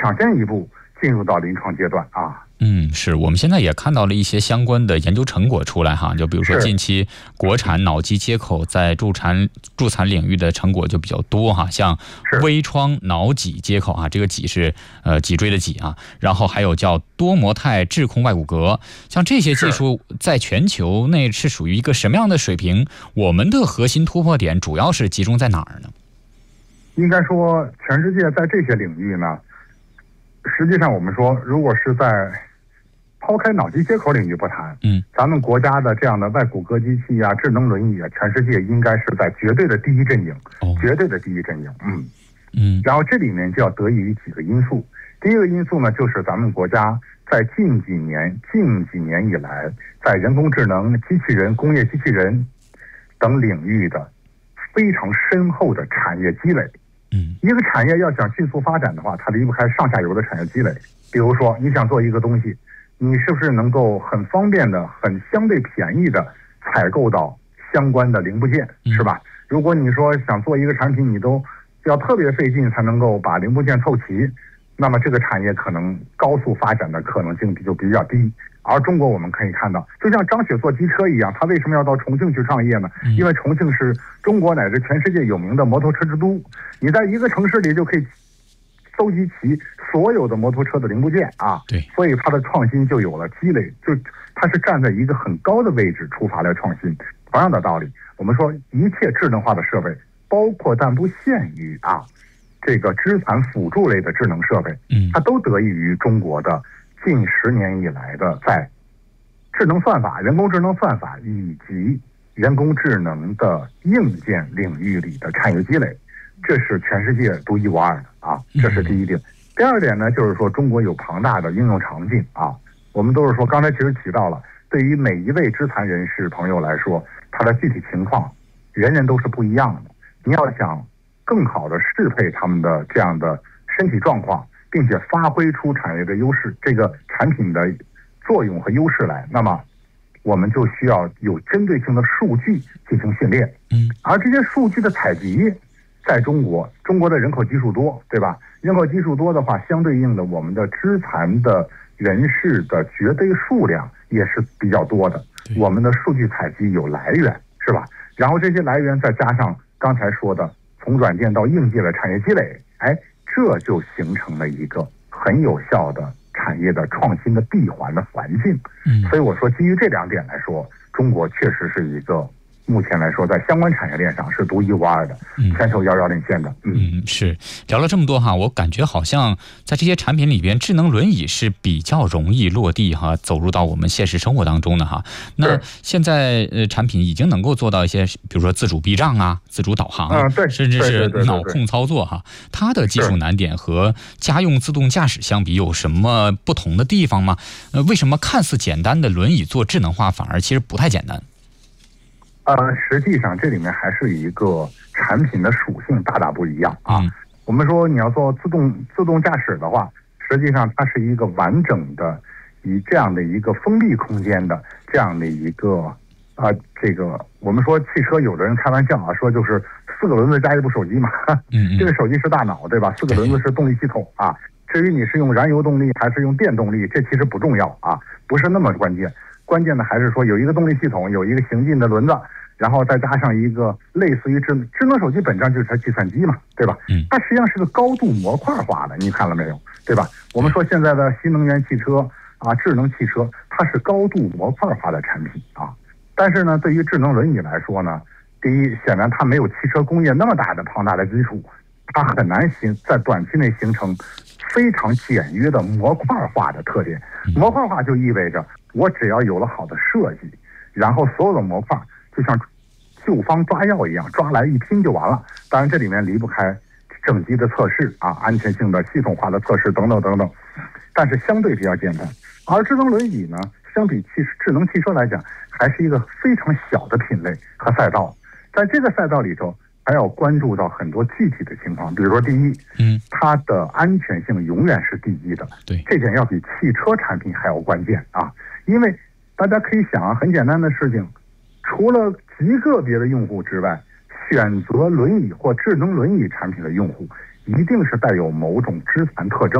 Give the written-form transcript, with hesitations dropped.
抢先一步进入到临床阶段啊。 是我们现在也看到了一些相关的研究成果出来哈，就比如说近期国产脑机接口在助产领域的成果就比较多哈，像微创脑脊接口啊，这个脊是脊椎的脊啊，然后还有叫多模态质控外骨骼，像这些技术在全球内是属于一个什么样的水平？我们的核心突破点主要是集中在哪儿呢？ 应该说，全世界在这些领域呢，实际上我们说，如果是在抛开脑机接口领域不谈，咱们国家的这样的外骨骼机器啊、智能轮椅啊，全世界应该是在绝对的第一阵营，绝对的第一阵营。然后这里面就要得益于几个因素。第一个因素呢，就是咱们国家在近几年以来，在人工智能、机器人、工业机器人等领域的非常深厚的产业积累。一个产业要想迅速发展的话，它离不开上下游的产业积累。比如说，你想做一个东西，你是不是能够很方便的、很相对便宜的采购到相关的零部件，是吧？如果你说想做一个产品，你都要特别费劲才能够把零部件凑齐，那么这个产业可能高速发展的可能性就比较低。而中国我们可以看到，就像张雪做机车一样，他为什么要到重庆去创业呢？因为重庆是中国乃至全世界有名的摩托车之都，你在一个城市里就可以搜集齐所有的摩托车的零部件啊， 对， 所以它的创新就有了积累，就它是站在一个很高的位置出发来创新。同样的道理，我们说一切智能化的设备，包括但不限于这个肢残辅助类的智能设备，它都得益于中国的近10年以来的在智能算法、人工智能算法以及人工智能的硬件领域里的产业积累，这是全世界独一无二的啊，这是第一点。第二点呢，就是说中国有庞大的应用场景啊。我们都是说，刚才其实提到了，对于每一位肢残人士朋友来说，他的具体情况人人都是不一样的。你要想更好的适配他们的这样的身体状况，并且发挥出产业的优势，这个产品的作用和优势来，那么我们就需要有针对性的数据进行训练。而这些数据的采集，在中国的人口基数多，对吧？人口基数多的话，相对应的我们的肢残的人士的绝对数量也是比较多的。我们的数据采集有来源，是吧？然后这些来源再加上刚才说的从软件到硬件的产业积累，这就形成了一个很有效的产业的创新的闭环的环境。所以我说，基于这2点来说，中国确实是一个目前来说在相关产业链上是独一无二的，全球遥遥领先的。 是聊了这么多哈，我感觉好像在这些产品里边，智能轮椅是比较容易落地哈，走入到我们现实生活当中的哈。那现在产品已经能够做到一些，比如说自主避障啊、自主导航，甚至是脑控操作哈。它的技术难点和家用自动驾驶相比有什么不同的地方吗？为什么看似简单的轮椅做智能化反而其实不太简单？ 实际上这里面还是一个产品的属性大大不一样啊。我们说你要做自动驾驶的话，实际上它是一个完整的以这样的一个封闭空间的这样的一个这个我们说汽车有的人开玩笑说就是4个轮子加一部手机嘛，这个手机是大脑，对吧？4个轮子是动力系统啊。至于你是用燃油动力还是用电动力，这其实不重要啊，不是那么关键。关键的还是说有一个动力系统，有一个行进的轮子，然后再加上一个类似于智能手机本质上就是计算机嘛，对吧？它实际上是个高度模块化的，你看了没有？对吧？我们说现在的新能源汽车智能汽车，它是高度模块化的产品啊。但是呢，对于智能轮椅来说呢，第一，显然它没有汽车工业那么庞大的基础，它很难在短期内形成非常简约的模块化的特点。模块化就意味着我只要有了好的设计，然后所有的模块就像旧方抓药一样，抓来一拼就完了。当然这里面离不开整机的测试安全性的系统化的测试等等等等，但是相对比较简单。而智能轮椅呢，相比智能汽车来讲，还是一个非常小的品类和赛道。在这个赛道里头，还要关注到很多具体的情况，比如说第一，它的安全性永远是第一的， 对， 这点要比汽车产品还要关键啊。因为大家可以想很简单的事情，除了极个别的用户之外，选择轮椅或智能轮椅产品的用户，一定是带有某种肢残特征。